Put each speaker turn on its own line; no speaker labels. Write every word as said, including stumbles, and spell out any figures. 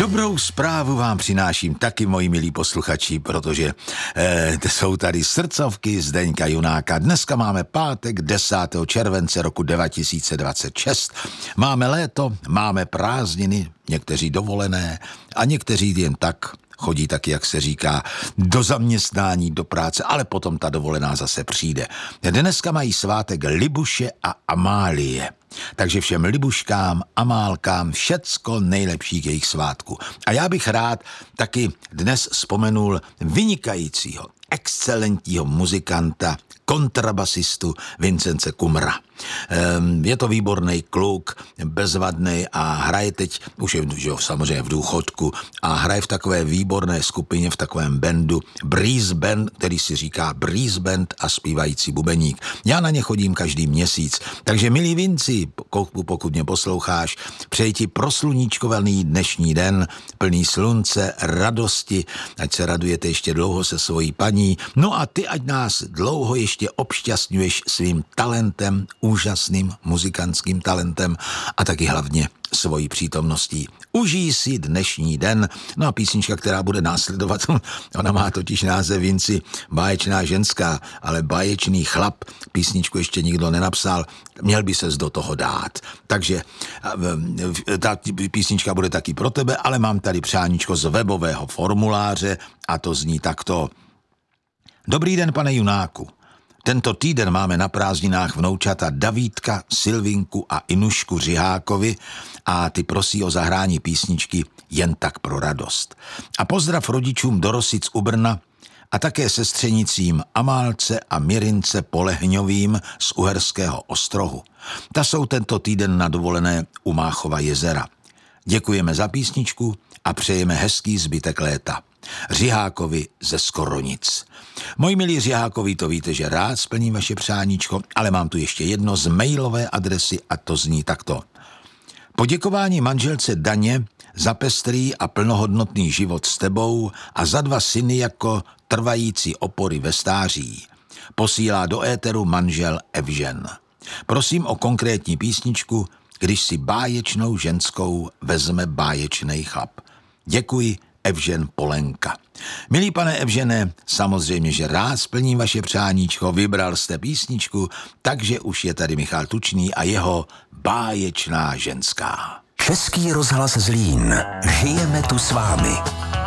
Dobrou zprávu vám přináším taky, moji milí posluchači, protože eh, jsou tady srdcovky Zdeňka Junáka. Dneska máme pátek desátého července roku dva tisíce dvacet šest. Máme léto, máme prázdniny, někteří dovolené a někteří jen tak chodí taky, jak se říká, do zaměstnání, do práce, ale potom ta dovolená zase přijde. Dneska mají svátek Libuše a Amálie. Takže všem Libuškám, Amálkám všecko nejlepší k jejich svátku. A já bych rád taky dnes vzpomenul vynikajícího, excelentního muzikanta, kontrabasistu Vincence Kumra. Je to výborný kluk, bezvadný a hraje teď, už je že, samozřejmě v důchodku, a hraje v takové výborné skupině, v takovém bandu Breeze Band, který si říká Breeze Band a zpívající bubeník. Já na ně chodím každý měsíc, takže milí Vinci, pokud mě posloucháš, přeji ti prosluníčkovaný dnešní den, plný slunce, radosti, ať se radujete ještě dlouho se svojí paní, no a ty ať nás dlouho ještě obšťastňuješ svým talentem, úžasným muzikantským talentem a taky hlavně svojí přítomností. Užij si dnešní den. No a písnička, která bude následovat, ona má totiž název Vinci Báječná ženská, ale báječný chlap, písničku ještě nikdo nenapsal, měl by ses do toho dát. Takže ta písnička bude taky pro tebe, ale mám tady přáníčko z webového formuláře a to zní takto. Dobrý den, pane Junáku. Tento týden máme na prázdninách vnoučata Davídka, Silvinku a Inušku Řihákovi a ty prosí o zahrání písničky Jen tak pro radost. A pozdrav rodičům do Rosic u Brna a také sestřenicím Amálce a Mirince Polehňovým z Uherského Ostrohu. Ta jsou tento týden na dovolené u Máchova jezera. Děkujeme za písničku a přejeme hezký zbytek léta. Řihákovi ze Skoronic. Moji milí Řihákovi, to víte, že rád splním vaše přáníčko, ale mám tu ještě jedno z mailové adresy a to zní takto. Poděkování manželce Daně za pestrý a plnohodnotný život s tebou a za dva syny jako trvající opory ve stáří. Posílá do éteru manžel Evžen. Prosím o konkrétní písničku, když si báječnou ženskou vezme báječnej chlap. Děkuji, Evžen Polenka. Milý pane Evžene, samozřejmě, že rád splním vaše přáníčko, vybral jste písničku, takže už je tady Michal Tučný a jeho Báječná ženská.
Český rozhlas Zlín. Žijeme tu s vámi.